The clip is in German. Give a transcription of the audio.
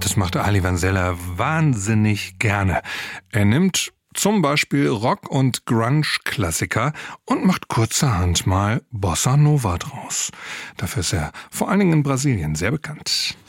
das macht Ali Vansella wahnsinnig gerne. Er nimmt zum Beispiel Rock- und Grunge-Klassiker und macht kurzerhand mal Bossa Nova draus. Dafür ist er vor allen Dingen in Brasilien sehr bekannt.